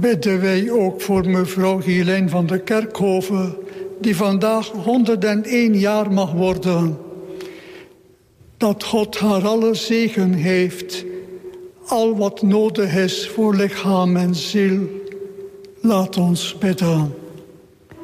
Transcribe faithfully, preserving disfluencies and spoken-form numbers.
bidden wij ook voor mevrouw Gielijn van de Kerkhoven, die vandaag honderdéén jaar mag worden. Dat God haar alle zegen heeft, al wat nodig is voor lichaam en ziel. Laat ons bidden.